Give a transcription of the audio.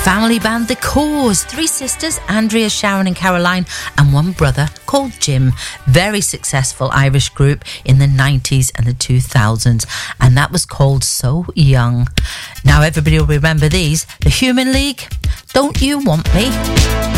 family band The Cause, 3 sisters, Andrea, Sharon and Caroline, and 1 brother called Jim. Very successful Irish group in the 90s and the 2000s, and that was called So Young. Now everybody will remember these. The Human League, Don't You Want Me?